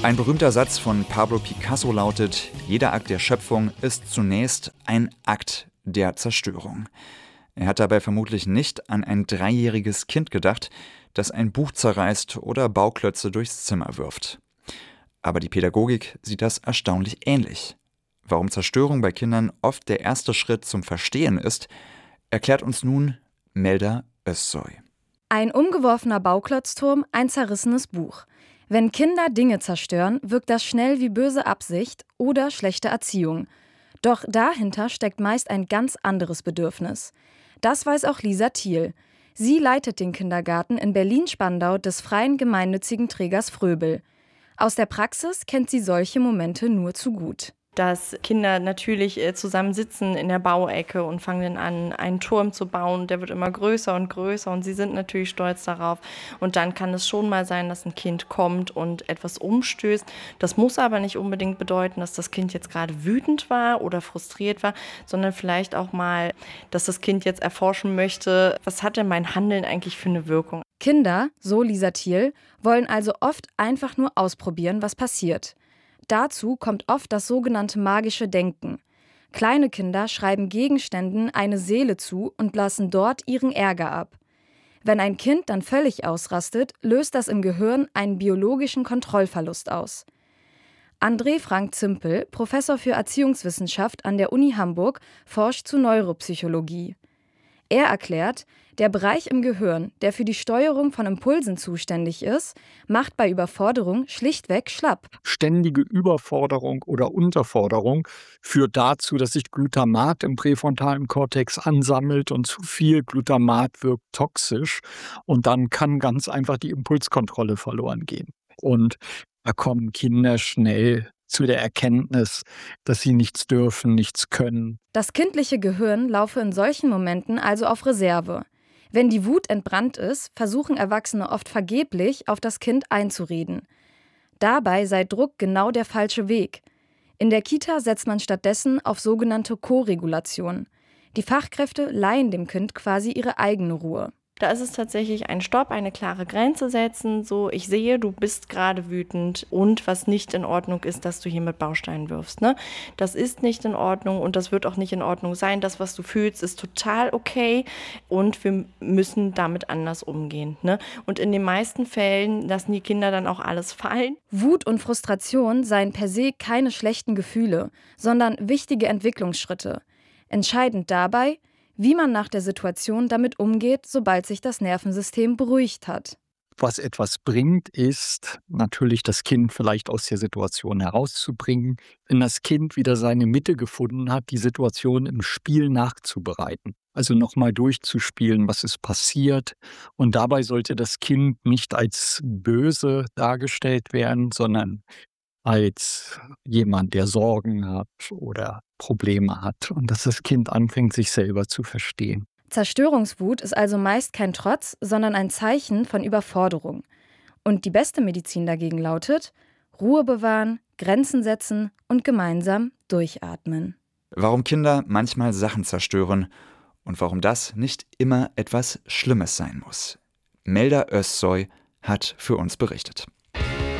Ein berühmter Satz von Pablo Picasso lautet: Jeder Akt der Schöpfung ist zunächst ein Akt der Zerstörung. Er hat dabei vermutlich nicht an ein 3-jähriges Kind gedacht, das ein Buch zerreißt oder Bauklötze durchs Zimmer wirft. Aber die Pädagogik sieht das erstaunlich ähnlich. Warum Zerstörung bei Kindern oft der erste Schritt zum Verstehen ist, erklärt uns nun Melda Özsoy. Ein umgeworfener Bauklotzturm, ein zerrissenes Buch. Wenn Kinder Dinge zerstören, wirkt das schnell wie böse Absicht oder schlechte Erziehung. Doch dahinter steckt meist ein ganz anderes Bedürfnis. Das weiß auch Lisa Thiel. Sie leitet den Kindergarten in Berlin-Spandau des freien gemeinnützigen Trägers Fröbel. Aus der Praxis kennt sie solche Momente nur zu gut. Dass Kinder natürlich zusammen sitzen in der Bauecke und fangen dann an, einen Turm zu bauen. Der wird immer größer und größer und sie sind natürlich stolz darauf. Und dann kann es schon mal sein, dass ein Kind kommt und etwas umstößt. Das muss aber nicht unbedingt bedeuten, dass das Kind jetzt gerade wütend war oder frustriert war, sondern vielleicht auch mal, dass das Kind jetzt erforschen möchte, was hat denn mein Handeln eigentlich für eine Wirkung? Kinder, so Lisa Thiel, wollen also oft einfach nur ausprobieren, was passiert. Dazu kommt oft das sogenannte magische Denken. Kleine Kinder schreiben Gegenständen eine Seele zu und lassen dort ihren Ärger ab. Wenn ein Kind dann völlig ausrastet, löst das im Gehirn einen biologischen Kontrollverlust aus. André Frank Zimpel, Professor für Erziehungswissenschaft an der Uni Hamburg, forscht zu Neuropsychologie. Er erklärt, der Bereich im Gehirn, der für die Steuerung von Impulsen zuständig ist, macht bei Überforderung schlichtweg schlapp. Ständige Überforderung oder Unterforderung führt dazu, dass sich Glutamat im präfrontalen Kortex ansammelt und zu viel Glutamat wirkt toxisch und dann kann ganz einfach die Impulskontrolle verloren gehen. Und da kommen Kinder schnell zu der Erkenntnis, dass sie nichts dürfen, nichts können. Das kindliche Gehirn laufe in solchen Momenten also auf Reserve. Wenn die Wut entbrannt ist, versuchen Erwachsene oft vergeblich, auf das Kind einzureden. Dabei sei Druck genau der falsche Weg. In der Kita setzt man stattdessen auf sogenannte Koregulation. Die Fachkräfte leihen dem Kind quasi ihre eigene Ruhe. Da ist es tatsächlich ein Stopp, eine klare Grenze setzen, so ich sehe, du bist gerade wütend und was nicht in Ordnung ist, dass du hier mit Bausteinen wirfst. Ne? Das ist nicht in Ordnung und das wird auch nicht in Ordnung sein. Das, was du fühlst, ist total okay und wir müssen damit anders umgehen. Ne? Und in den meisten Fällen lassen die Kinder dann auch alles fallen. Wut und Frustration seien per se keine schlechten Gefühle, sondern wichtige Entwicklungsschritte. Entscheidend dabei, wie man nach der Situation damit umgeht, sobald sich das Nervensystem beruhigt hat. Was etwas bringt, ist natürlich das Kind vielleicht aus der Situation herauszubringen, wenn das Kind wieder seine Mitte gefunden hat, die Situation im Spiel nachzubereiten. Also nochmal durchzuspielen, was ist passiert. Und dabei sollte das Kind nicht als böse dargestellt werden, sondern als jemand, der Sorgen hat oder Probleme hat und dass das Kind anfängt, sich selber zu verstehen. Zerstörungswut ist also meist kein Trotz, sondern ein Zeichen von Überforderung. Und die beste Medizin dagegen lautet: Ruhe bewahren, Grenzen setzen und gemeinsam durchatmen. Warum Kinder manchmal Sachen zerstören und warum das nicht immer etwas Schlimmes sein muss. Melda Özsoy hat für uns berichtet.